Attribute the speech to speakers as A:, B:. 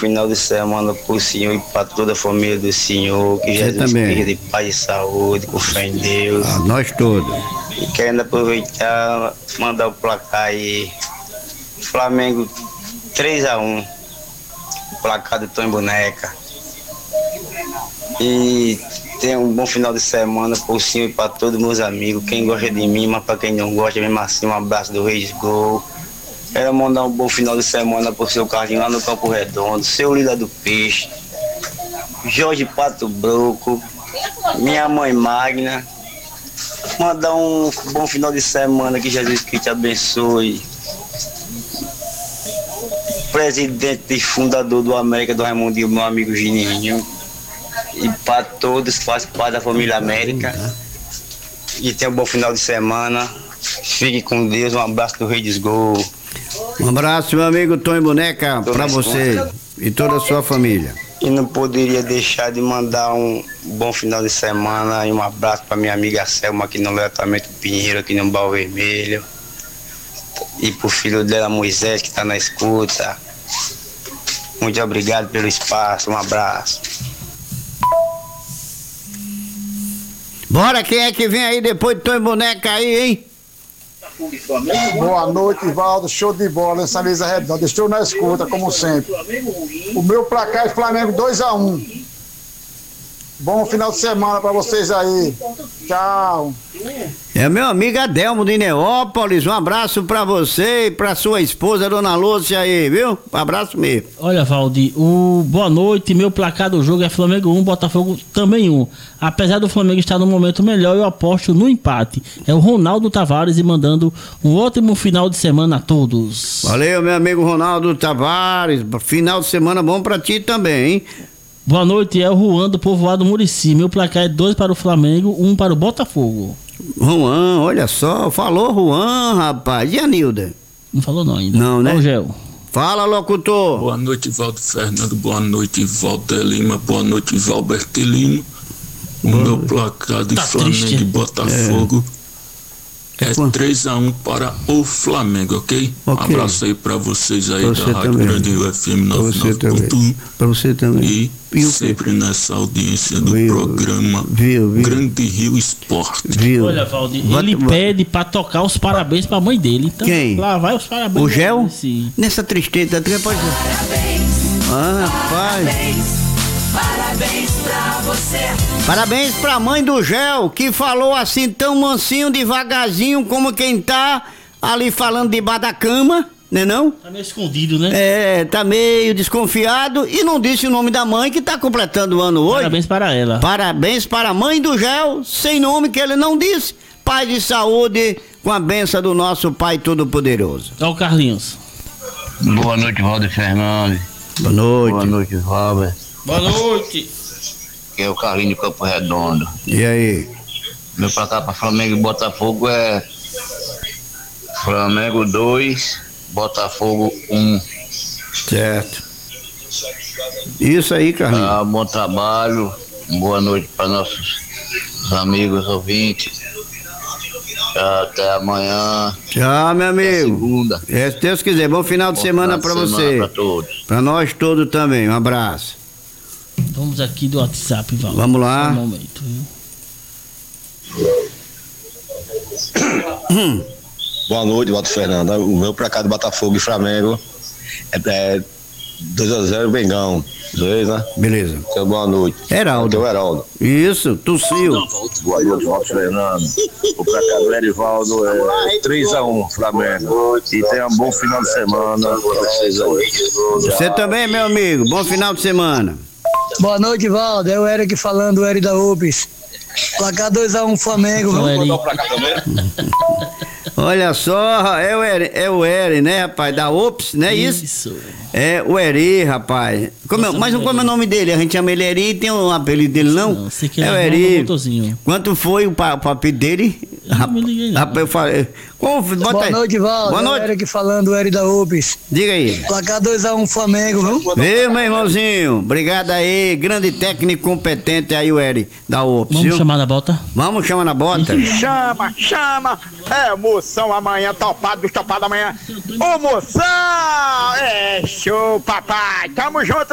A: final de semana pro senhor e para toda a família do senhor. Que Jesus esteja de paz e saúde, com fé em Deus.
B: Nós todos.
A: E querendo aproveitar, mandar o placar aí. Flamengo 3-1. Placar do Tom Boneca. E tenha um bom final de semana pro senhor e para todos meus amigos. Quem gosta de mim, mas para quem não gosta, mesmo assim, um abraço do Reis Gol. Quero mandar um bom final de semana pro seu Carlinho lá no Campo Redondo, seu líder do peixe, Jorge Pato Broco, minha mãe Magna. Mandar um bom final de semana, que Jesus Cristo te abençoe. Presidente e fundador do América, do Raimundinho, meu amigo Gininho. E para todos que fazem parte da família América. E tenha um bom final de semana. Fique com Deus. Um abraço do Rei dos Gol.
B: Um abraço, meu amigo Tom Boneca, para você e toda a sua família.
A: E não poderia deixar de mandar um bom final de semana e um abraço para minha amiga Selma, aqui no Levantamento Pinheiro, aqui no Barro Vermelho. E pro filho dela, Moisés, que está na escuta. Muito obrigado pelo espaço, um abraço.
B: Bora, quem é que vem aí depois do Tom Boneca aí, hein?
C: Boa noite, Valdo. Show de bola nessa mesa redonda. Estou na escuta, como sempre. O meu placar é Flamengo 2-1. Bom final de semana pra vocês aí. Tchau.
B: É meu amigo Adelmo de Neópolis. Um abraço pra você e pra sua esposa, Dona Lúcia aí, viu? Um abraço mesmo.
D: Olha, Valdir, boa noite. Meu placar do jogo é Flamengo 1, Botafogo também 1. Apesar do Flamengo estar no momento melhor, eu aposto no empate. É o Ronaldo Tavares e mandando um ótimo final de semana a todos.
B: Valeu, meu amigo Ronaldo Tavares. Final de semana bom pra ti também, hein?
D: Boa noite, é o Juan do Povoado Murici. Meu placar é 2 para o Flamengo, 1 para o Botafogo.
B: Juan, olha só, falou Juan, rapaz. E a Nilda?
D: Não falou não ainda.
B: Não, né?
D: Ô, Gel.
B: Fala, locutor.
E: Boa noite, Valdo Fernando. Boa noite, Walter Lima. Boa noite, Valber Lima. O meu placar de Flamengo e Botafogo é 3-1 para o Flamengo, ok? Um abraço aí pra vocês aí da Rádio Grande FM 99.1.
B: Pra você também.
E: E sempre nessa audiência do programa Grande Rio Esporte.
D: Olha, Valdir, ele pede pra tocar os parabéns pra mãe dele. Então,
B: quem?
D: Lá vai os parabéns.
B: O Gel?
D: Sim.
B: Nessa tristeza, pode...
F: Parabéns.
B: Rapaz.
F: Parabéns pra você.
B: Parabéns pra mãe do Gel, que falou assim tão mansinho, devagarzinho, como quem tá ali falando debaixo da cama, né não?
D: Tá meio escondido, né?
B: É, tá meio desconfiado e não disse o nome da mãe que tá completando o ano hoje.
D: Parabéns para ela.
B: Parabéns para a mãe do Gel, sem nome que ele não disse. Paz e saúde, com a benção do nosso Pai Todo-Poderoso.
D: Olha o Carlinhos.
G: Boa noite, Valdo Fernandes.
B: Boa noite.
G: Boa noite, Robert.
D: Boa noite.
G: Que é o Carlinho de Campo Redondo.
B: E aí?
G: Meu placar para Flamengo e Botafogo é Flamengo 2, Botafogo 1.
B: Certo. Isso aí, Carlinhos.
G: Bom trabalho. Boa noite para nossos amigos ouvintes. Até amanhã.
B: Tchau, meu amigo.
G: Segunda.
B: Se Deus quiser, bom final de semana para você.
G: Para todos.
B: Para nós todos também. Um abraço.
D: Vamos aqui do WhatsApp, Valdir.
B: Vamos lá.
D: Um momento,
H: Boa noite, Walter Fernando. O meu placar do Botafogo e Flamengo é 2-0 Bengão. Beleza?
B: Beleza.
H: Então, boa noite.
B: Heraldo.
H: Aqui é o Heraldo.
B: Isso, tossiu.
H: Boa noite, Walter Fernando. O placar do Erivaldo é 3-1 Flamengo. E tenha um bom final de semana pra vocês aí.
B: Você também, meu amigo. Bom final de semana.
I: Boa noite, Valdo. É o Eric falando, o Eric da UPS. Placar 2-1 Flamengo.
D: Vamos botar
H: o placar também?
B: Olha só, é o Eri, né, rapaz? Da Ops, não é isso? É o Eri, rapaz. Mas como é o nome dele? A gente chama ele Eri, tem um apelido dele, não? É o Eri. Quanto foi o apelido dele? Rapaz, eu falei.
I: Boa noite, Valdo.
B: Boa noite.
I: É o Eric falando, o Eric da UPS.
B: Diga aí.
I: Placar 2-1 Flamengo, viu?
B: Viu, meu irmãozinho? Obrigado aí, grande técnico competente aí, o Eri da Ops.
D: Vamos chamar na bota?
B: Vamos chamar na bota?
J: Chama! É, moção amanhã, topado amanhã. Ô, moção! É show, papai! Tamo junto!